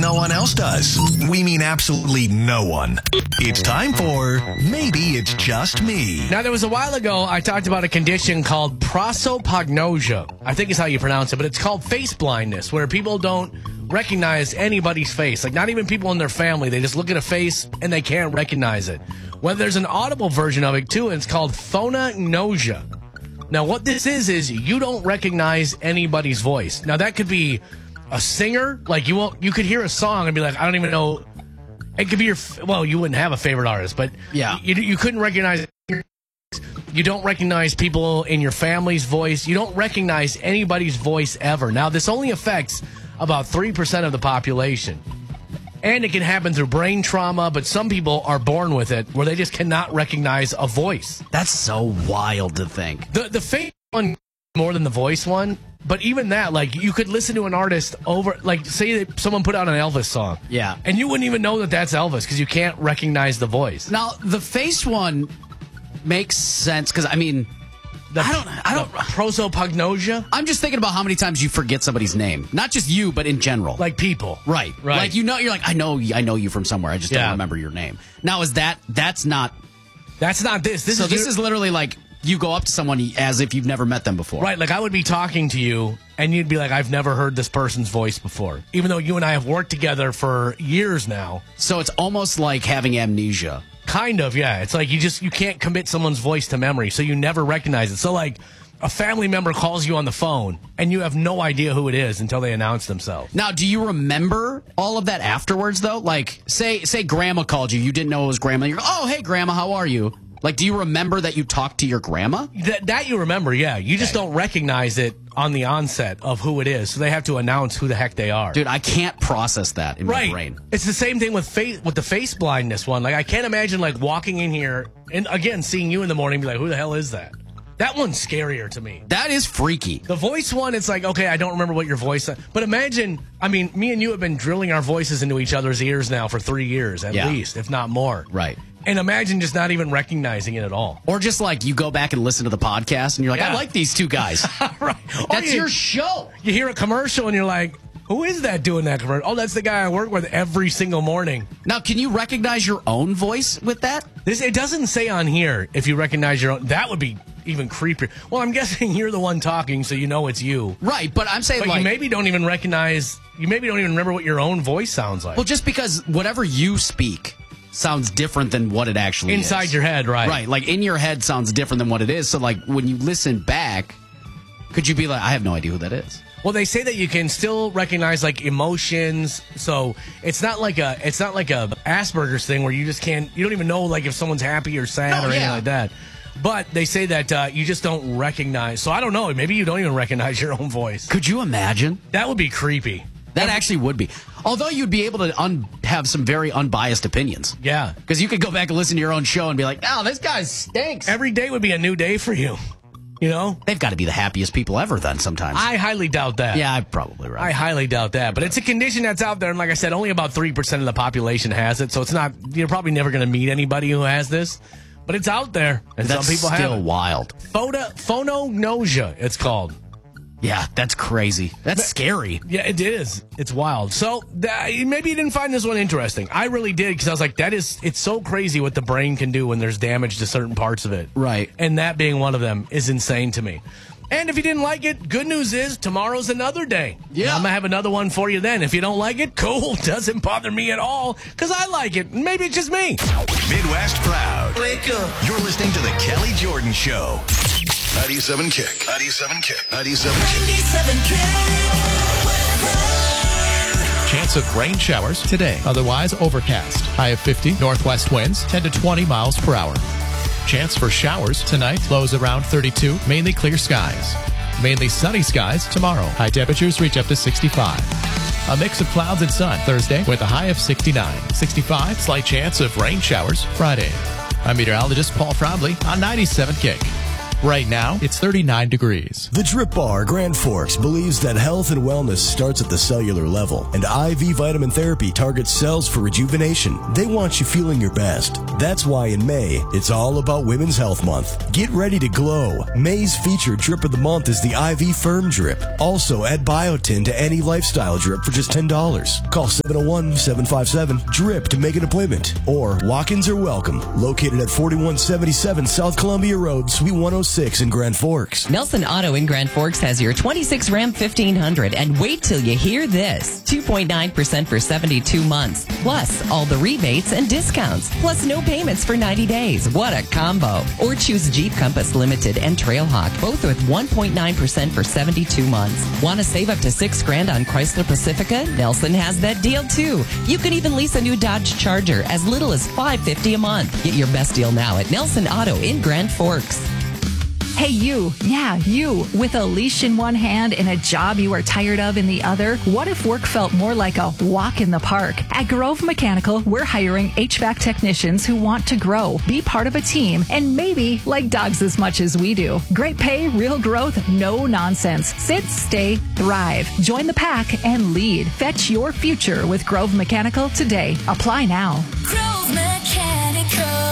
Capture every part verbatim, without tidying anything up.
no one else does. We mean absolutely no one. It's time for Maybe It's Just Me. Now, there was a while ago, I talked about a condition called prosopagnosia. I think is how you pronounce it, but it's called face blindness, where people don't recognize anybody's face. Like, not even people in their family. They just look at a face and they can't recognize it. Well, there's an audible version of it, too, and it's called phonognosia. Now, what this is, is you don't recognize anybody's voice. Now, that could be a singer. Like, you won't, you could hear a song and be like, I don't even know. It could be your, well, you wouldn't have a favorite artist, but yeah. you, you couldn't recognize. You don't recognize people in your family's voice. You don't recognize anybody's voice ever. Now, this only affects about three percent of the population. And it can happen through brain trauma, but some people are born with it where they just cannot recognize a voice. That's so wild to think. The the face one more than the voice one, but even that, like, you could listen to an artist over, like, say that someone put out an Elvis song. Yeah. And you wouldn't even know that that's Elvis because you can't recognize the voice. Now, the face one makes sense because, I mean, The, I don't, I don't, prosopagnosia? I'm just thinking about how many times you forget somebody's name. Not just you, but in general. Like people. Right. Right. Like, you know, you're like, I know, I know you from somewhere. I just Yeah. don't remember your name. Now, is that, that's not. That's not this. This so is this your- is literally like you go up to someone as if you've never met them before. Right, like I would be talking to you, and you'd be like, I've never heard this person's voice before. Even though you and I have worked together for years now. So it's almost like having amnesia. Kind of, yeah. It's like you just, you can't commit someone's voice to memory, so you never recognize it. So like, a family member calls you on the phone, and you have no idea who it is until they announce themselves. Now, do you remember all of that afterwards, though? Like, say say grandma called you. You didn't know it was grandma. You're like, oh, hey, grandma, how are you? Like, do you remember that you talked to your grandma? That, that you remember, yeah. You just Okay. don't recognize it on the onset of who it is, so they have to announce who the heck they are. Dude, I can't process that in Right. my brain. It's the same thing with face, with the face blindness one. Like, I can't imagine, like, walking in here and, again, seeing you in the morning and be like, who the hell is that? That one's scarier to me. That is freaky. The voice one, it's like, okay, I don't remember what your voice is. But imagine, I mean, me and you have been drilling our voices into each other's ears now for three years at Yeah. least, if not more. Right. And imagine just not even recognizing it at all. Or just like you go back and listen to the podcast and you're like, Yeah. I like these two guys. Right. Or That's you- your show. You hear a commercial and you're like, who is that doing that commercial? Oh, that's the guy I work with every single morning. Now, can you recognize your own voice with that? This It doesn't say on here if you recognize your own. That would be even creepier. Well, I'm guessing you're the one talking, so you know it's you. Right, but I'm saying But like... you maybe don't even recognize, you maybe don't even remember what your own voice sounds like. Well, just because whatever you speak sounds different than what it actually is. Inside your head, right. Right, like in your head sounds different than what it is. So like when you listen back, could you be like, I have no idea who that is? Well, they say that you can still recognize like emotions, so it's not like a it's not like a Asperger's thing where you just can't, you don't even know like if someone's happy or sad No, or anything yeah. like that. But they say that uh, you just don't recognize. So I don't know. Maybe you don't even recognize your own voice. Could you imagine? That would be creepy. That actually would be. Although you'd be able to un- have some very unbiased opinions. Yeah. Because you could go back and listen to your own show and be like, oh, this guy stinks. Every day would be a new day for you. You know? They've got to be the happiest people ever then sometimes. I highly doubt that. yeah, I'm probably right. I highly doubt that. But it's a condition that's out there. And like I said, only about three percent of the population has it. So it's not, you're probably never going to meet anybody who has this. But it's out there. And That's some people still have it. wild. Photo, phonognosia, it's called. Yeah, that's crazy. That's scary. Yeah, it is. It's wild. So th- maybe you didn't find this one interesting. I really did because I was like, that is, it's so crazy what the brain can do when there's damage to certain parts of it. Right. And that being one of them is insane to me. And if you didn't like it, good news is tomorrow's another day. Yeah. I'm going to have another one for you then. If you don't like it, cool. Doesn't bother me at all because I like it. Maybe it's just me. Midwest Proud. Wake up. You're listening to The Kelly Jordan Show. ninety-seven Kick. ninety-seven Kick. ninety-seven Kick. Chance of rain showers today. Otherwise overcast. High of fifty. Northwest winds ten to twenty miles per hour. Chance for showers tonight. Lows around thirty-two. Mainly clear skies. Mainly sunny skies tomorrow. High temperatures reach up to sixty-five. A mix of clouds and sun Thursday with a high of sixty-nine. sixty-five. Slight chance of rain showers Friday. I'm meteorologist Paul Frobley on ninety-seven Kick. Right now, it's thirty-nine degrees. The Drip Bar Grand Forks believes that health and wellness starts at the cellular level, and I V vitamin therapy targets cells for rejuvenation. They want you feeling your best. That's why in May, it's all about Women's Health Month. Get ready to glow. May's featured drip of the month is the I V Firm Drip. Also, add biotin to any lifestyle drip for just ten dollars. Call seven oh one, seven five seven, DRIP to make an appointment. Or walk-ins are welcome. Located at forty-one seventy-seven South Columbia Road, Suite one oh six in Grand Forks. Nelson Auto in Grand Forks has your twenty-six Ram fifteen hundred, and wait till you hear this. two point nine percent for seventy-two months, plus all the rebates and discounts, plus no payments for ninety days. What a combo. Or choose Jeep Compass Limited and Trailhawk, both with one point nine percent for seventy-two months. Want to save up to six grand on Chrysler Pacifica? Nelson has that deal too. You can even lease a new Dodge Charger as little as five hundred fifty dollars a month. Get your best deal now at Nelson Auto in Grand Forks. Hey, you. Yeah, you. With a leash in one hand and a job you are tired of in the other, what if work felt more like a walk in the park? At Grove Mechanical, we're hiring H V A C technicians who want to grow, be part of a team, and maybe like dogs as much as we do. Great pay, real growth, no nonsense. Sit, stay, thrive. Join the pack and lead. Fetch your future with Grove Mechanical today. Apply now. Grove Mechanical.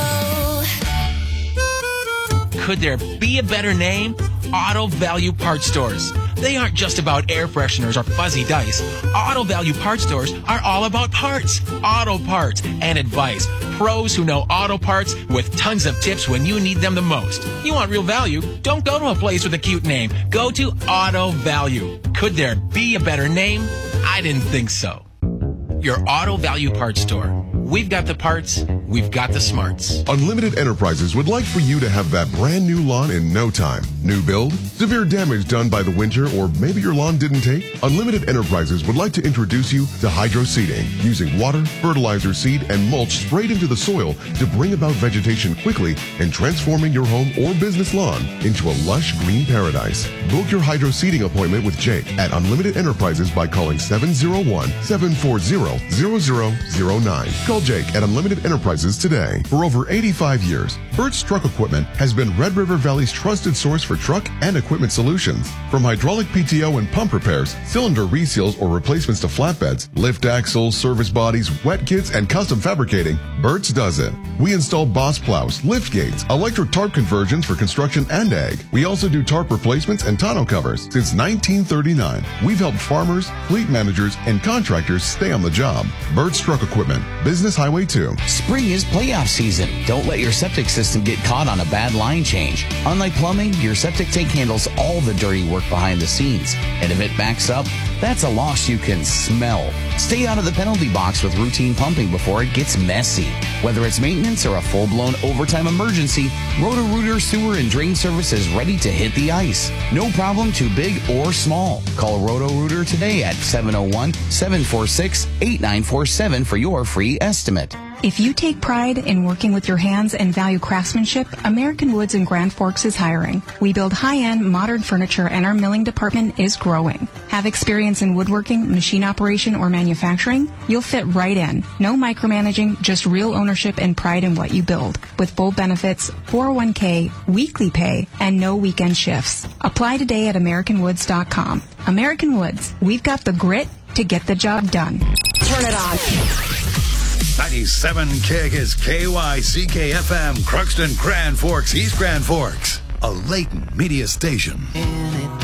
Could there be a better name? Auto Value Parts Stores. They aren't just about air fresheners or fuzzy dice. Auto Value Parts Stores are all about parts, auto parts, and advice. Pros who know auto parts with tons of tips when you need them the most. You want real value? Don't go to a place with a cute name. Go to Auto Value. Could there be a better name? I didn't think so. Your Auto Value Parts Store. We've got the parts, we've got the smarts. Unlimited Enterprises would like for you to have that brand new lawn in no time. New build, severe damage done by the winter, or maybe your lawn didn't take? Unlimited Enterprises would like to introduce you to hydro seeding, using water, fertilizer, seed, and mulch sprayed into the soil to bring about vegetation quickly and transforming your home or business lawn into a lush green paradise. Book your hydro seeding appointment with Jake at Unlimited Enterprises by calling seven oh one, seven four zero, zero zero zero nine. Call Jake at Unlimited Enterprises today. For over eighty-five years, Burt's Truck Equipment has been Red River Valley's trusted source for truck and equipment solutions. From hydraulic P T O and pump repairs, cylinder reseals or replacements to flatbeds, lift axles, service bodies, wet kits, and custom fabricating, Burt's does it. We install boss plows, lift gates, electric tarp conversions for construction and ag. We also do tarp replacements and tonneau covers. Since nineteen thirty-nine, we've helped farmers, fleet managers, and contractors stay on the job. Burt's Truck Equipment, Business Highway two. Spring is playoff season. Don't let your septic system get caught on a bad line change. Unlike plumbing, your septic tank handles all the dirty work behind the scenes. And if it backs up, that's a loss you can smell. Stay out of the penalty box with routine pumping before it gets messy. Whether it's maintenance or a full-blown overtime emergency, Roto-Rooter Sewer and Drain Service is ready to hit the ice. No problem too big or small. Call Roto-Rooter today at seven oh one, seven four six, eight nine four seven for your free estimate. If you take pride in working with your hands and value craftsmanship, American Woods in Grand Forks is hiring. We build high-end, modern furniture, and our milling department is growing. Have experience in woodworking, machine operation, or manufacturing? You'll fit right in. No micromanaging, just real ownership and pride in what you build. With full benefits, four oh one k, weekly pay, and no weekend shifts. Apply today at American Woods dot com. American Woods, we've got the grit to get the job done. Turn it on. ninety-seven Kick is K Y C K F M, Crookston, Grand Forks, East Grand Forks, a Layton media station.